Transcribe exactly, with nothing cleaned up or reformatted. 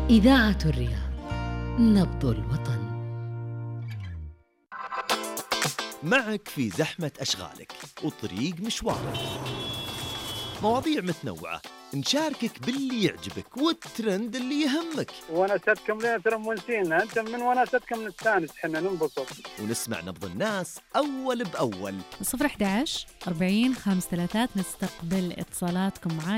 إذاعة الرياض، نبض الوطن. معك في زحمة أشغالك وطريق مشوارك، مواضيع متنوعة، نشاركك باللي يعجبك والترند اللي يهمك، وناستكم لين ترى مونسينا أنت من وناستكم نستانس حنا ننبسط، ونسمع نبض الناس أول بأول. صفر أحد عشر أربعين خمسة ثلاثات نستقبل اتصالاتكم معانا.